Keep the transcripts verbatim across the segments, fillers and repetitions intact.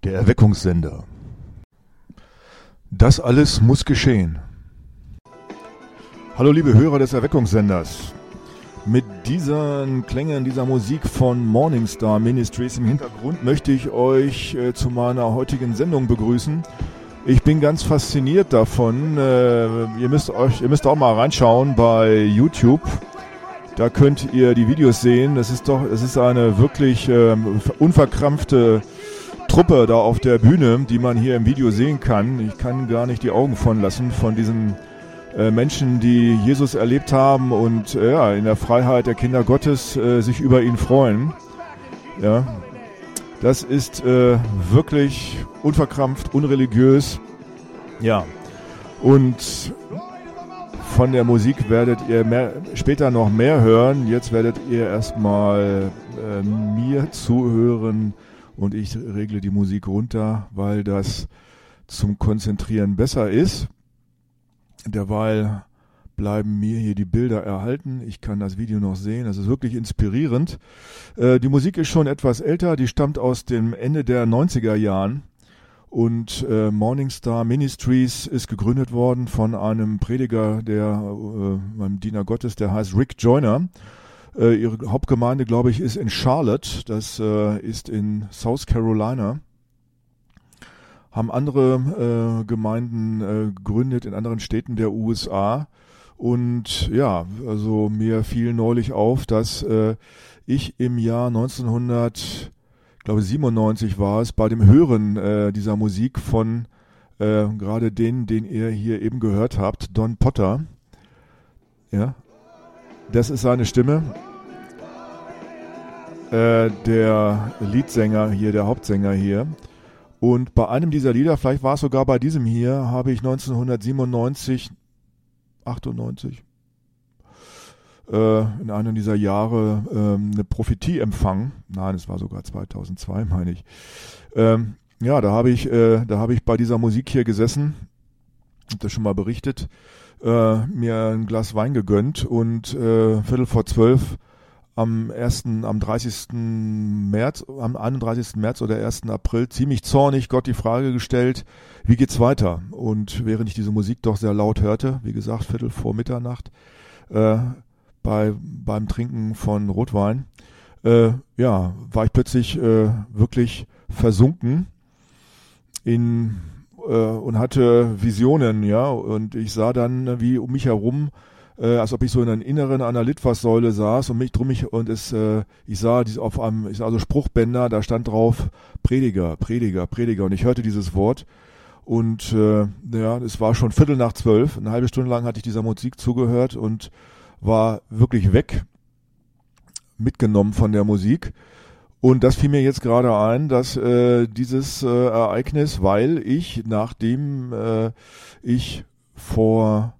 Der Erweckungssender. Das alles muss geschehen. Hallo liebe Hörer des Erweckungssenders. Mit diesen Klängen, dieser Musik von Morningstar Ministries im Hintergrund möchte ich euch äh, zu meiner heutigen Sendung begrüßen. Ich bin ganz fasziniert davon. Äh, ihr müsst euch, ihr müsst auch mal reinschauen bei YouTube. Da könnt ihr die Videos sehen. Es ist doch, es ist eine wirklich äh, unverkrampfte Truppe da auf der Bühne, die man hier im Video sehen kann. Ich kann gar nicht die Augen von lassen von diesen äh, Menschen, die Jesus erlebt haben und äh, ja, in der Freiheit der Kinder Gottes äh, sich über ihn freuen. Ja, das ist äh, wirklich unverkrampft, unreligiös. Ja, und von der Musik werdet ihr mehr, später noch mehr hören. Jetzt werdet ihr erstmal äh, mir zuhören. Und ich regle die Musik runter, weil das zum Konzentrieren besser ist. Derweil bleiben mir hier die Bilder erhalten. Ich kann das Video noch sehen. Das ist wirklich inspirierend. Äh, die Musik ist schon etwas älter. Die stammt aus dem Ende der neunziger Jahren. Und äh, Morningstar Ministries ist gegründet worden von einem Prediger, der, äh, einem Diener Gottes, der heißt Rick Joyner. Äh, ihre Hauptgemeinde, glaube ich, ist in Charlotte. Das äh, ist in South Carolina. Haben andere äh, Gemeinden äh, gegründet in anderen Städten der U S A. Und ja, also mir fiel neulich auf, dass äh, ich im Jahr neunzehnhundert, ich glaube siebenundneunzig war es, bei dem Hören äh, dieser Musik von äh, gerade den, den ihr hier eben gehört habt, Don Potter. Ja. Das ist seine Stimme. Äh, der Leadsänger hier, der Hauptsänger hier. Und bei einem dieser Lieder, vielleicht war es sogar bei diesem hier, habe ich neunzehnhundertsiebenundneunzig, achtundneunzig, äh, in einem dieser Jahre äh, eine Prophetie empfangen. Nein, es war sogar zweitausendzwei, meine ich. Ähm, ja, da habe ich, äh, da habe ich bei dieser Musik hier gesessen, hab das schon mal berichtet, Äh, mir ein Glas Wein gegönnt und äh, Viertel vor zwölf am ersten, am dreißigsten März, am einunddreißigsten März oder ersten April ziemlich zornig Gott die Frage gestellt, wie geht's weiter? Und während ich diese Musik doch sehr laut hörte, wie gesagt, Viertel vor Mitternacht, äh, bei, beim Trinken von Rotwein, äh, ja, war ich plötzlich äh, wirklich versunken in und hatte Visionen, ja, und ich sah dann, wie um mich herum, äh, als ob ich so in einer inneren einer Litfaßsäule saß und mich drum mich und es, äh, ich sah diese auf einem, ich sah so Spruchbänder, da stand drauf Prediger, Prediger, Prediger, und ich hörte dieses Wort und äh, ja, es war schon Viertel nach zwölf, eine halbe Stunde lang hatte ich dieser Musik zugehört und war wirklich weg, mitgenommen von der Musik. Und das fiel mir jetzt gerade ein, dass äh, dieses äh, Ereignis, weil ich, nachdem äh, ich vor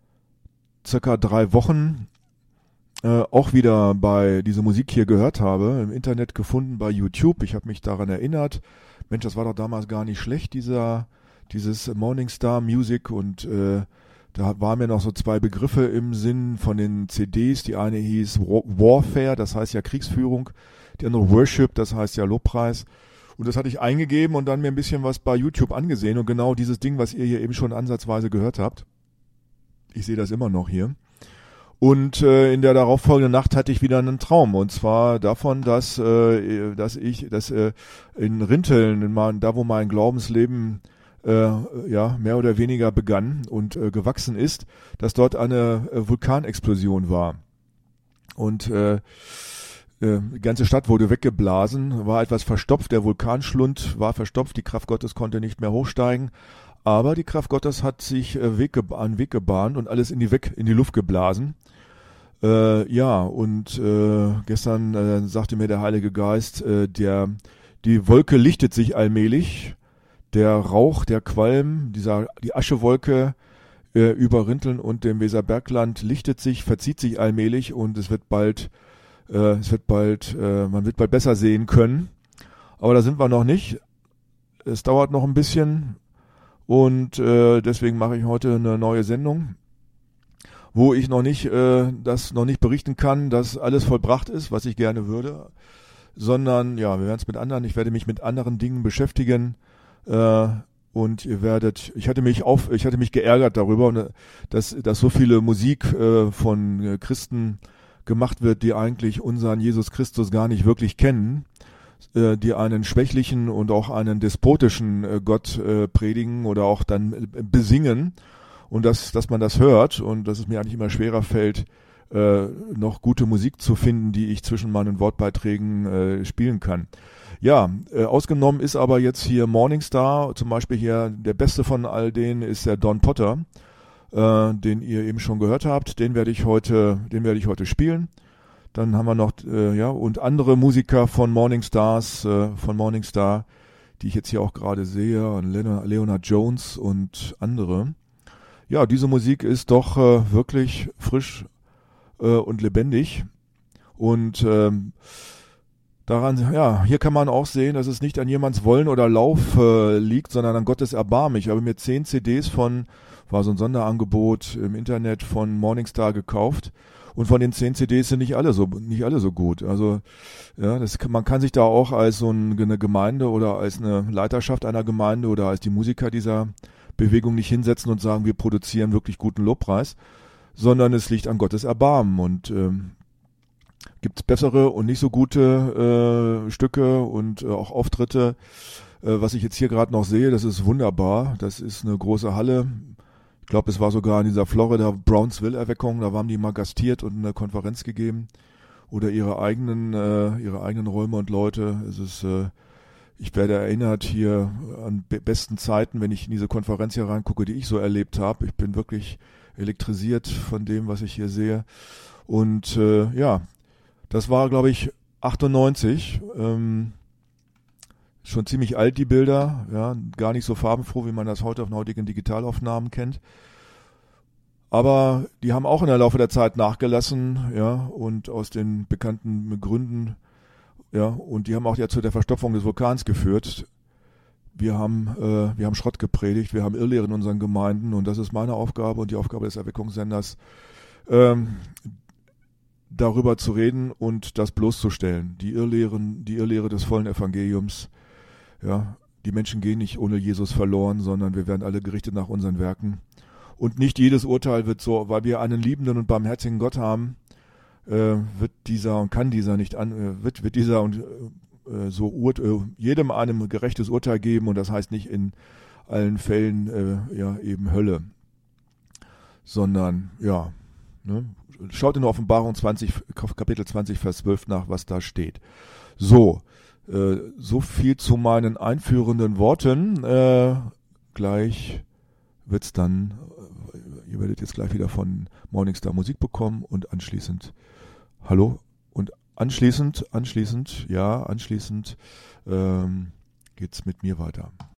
circa drei Wochen äh, auch wieder bei dieser Musik hier gehört habe, im Internet gefunden bei YouTube, ich habe mich daran erinnert, Mensch, das war doch damals gar nicht schlecht, dieser dieses Morningstar Music, und äh, da waren mir noch so zwei Begriffe im Sinn von den C Ds. Die eine hieß Warfare, das heißt ja Kriegsführung. Die andere Worship, das heißt ja Lobpreis. Und das hatte ich eingegeben und dann mir ein bisschen was bei YouTube angesehen. Und genau dieses Ding, was ihr hier eben schon ansatzweise gehört habt. Ich sehe das immer noch hier. Und äh, in der darauffolgenden Nacht hatte ich wieder einen Traum. Und zwar davon, dass, äh, dass ich, dass äh, in Rinteln, in mein, da wo mein Glaubensleben äh, ja mehr oder weniger begann und äh, gewachsen ist, dass dort eine äh, Vulkanexplosion war. Und äh, die ganze Stadt wurde weggeblasen, war etwas verstopft, der Vulkanschlund war verstopft, die Kraft Gottes konnte nicht mehr hochsteigen, aber die Kraft Gottes hat sich Weg, einen Weg gebahnt und alles in die, weg, in die Luft geblasen. Äh, ja, und äh, gestern äh, sagte mir der Heilige Geist, äh, der, die Wolke lichtet sich allmählich, der Rauch, der Qualm, dieser, die Aschewolke äh, über Rinteln und dem Weserbergland lichtet sich, verzieht sich allmählich und es wird bald Äh, es wird bald, äh, man wird bald besser sehen können. Aber da sind wir noch nicht. Es dauert noch ein bisschen und äh, deswegen mache ich heute eine neue Sendung, wo ich noch nicht, äh, das noch nicht berichten kann, dass alles vollbracht ist, was ich gerne würde. sondern ja, wir werden es mit anderen, ich werde mich mit anderen Dingen beschäftigen, äh, und ihr werdet, ich hatte mich auf, ich hatte mich geärgert darüber, dass, dass so viele Musik äh, von Christen gemacht wird, die eigentlich unseren Jesus Christus gar nicht wirklich kennen, äh, die einen schwächlichen und auch einen despotischen äh, Gott äh, predigen oder auch dann äh, besingen, und dass, dass man das hört und dass es mir eigentlich immer schwerer fällt, äh, noch gute Musik zu finden, die ich zwischen meinen Wortbeiträgen äh, spielen kann. Ja, äh, ausgenommen ist aber jetzt hier Morningstar, zum Beispiel hier der beste von all denen ist der Don Potter, äh, den ihr eben schon gehört habt. Den werde ich heute, den werde ich heute spielen. Dann haben wir noch äh, ja und andere Musiker von Morningstars, äh, von Morningstar, die ich jetzt hier auch gerade sehe, Leonard Jones und andere. Ja, diese Musik ist doch äh, wirklich frisch äh, und lebendig und ähm, daran, ja, hier kann man auch sehen, dass es nicht an jemands Wollen oder Lauf äh, liegt, sondern an Gottes Erbarmen. Ich habe mir zehn C Ds von, war so ein Sonderangebot im Internet von Morningstar gekauft, und von den zehn C Ds sind nicht alle so, nicht alle so gut. Also, ja, das kann, man kann sich da auch als so eine Gemeinde oder als eine Leiterschaft einer Gemeinde oder als die Musiker dieser Bewegung nicht hinsetzen und sagen, wir produzieren wirklich guten Lobpreis, sondern es liegt an Gottes Erbarmen, und ähm, gibt es bessere und nicht so gute äh, Stücke und äh, auch Auftritte. Äh, was ich jetzt hier gerade noch sehe, das ist wunderbar. Das ist eine große Halle. Ich glaube, es war sogar in dieser Florida Brownsville-Erweckung. Da haben die mal gastiert und eine Konferenz gegeben. Oder ihre eigenen, äh, ihre eigenen Räume und Leute. Es ist, äh, ich werde erinnert hier an be- besten Zeiten, wenn ich in diese Konferenz hier reingucke, die ich so erlebt habe. Ich bin wirklich elektrisiert von dem, was ich hier sehe. Und äh, ja, das war, glaube ich, achtundneunzig. Ähm, schon ziemlich alt, die Bilder. Ja, gar nicht so farbenfroh, wie man das heute auf den heutigen Digitalaufnahmen kennt. Aber die haben auch in der Laufe der Zeit nachgelassen, ja, und aus den bekannten Gründen, ja, und die haben auch ja zu der Verstopfung des Vulkans geführt. Wir haben, äh, wir haben Schrott gepredigt, wir haben Irrlehren in unseren Gemeinden, und das ist meine Aufgabe und die Aufgabe des Erweckungssenders, ähm, darüber zu reden und das bloßzustellen. Die Irrlehren, die Irrlehre des vollen Evangeliums. Ja, die Menschen gehen nicht ohne Jesus verloren, sondern wir werden alle gerichtet nach unseren Werken. Und nicht jedes Urteil wird so, weil wir einen liebenden und barmherzigen Gott haben, äh, wird dieser und kann dieser nicht an, äh, wird, wird dieser und äh, so urt, äh, jedem einem gerechtes Urteil geben, und das heißt nicht in allen Fällen äh, ja eben Hölle, sondern ja, ne? Schaut in der Offenbarung zwanzig, Kapitel zwanzig, Vers zwölf nach, was da steht. So, äh, so viel zu meinen einführenden Worten. Äh, gleich wird's dann, äh, ihr werdet jetzt gleich wieder von Morningstar Musik bekommen, und anschließend, hallo, und anschließend, anschließend, ja, anschließend ähm, geht's mit mir weiter.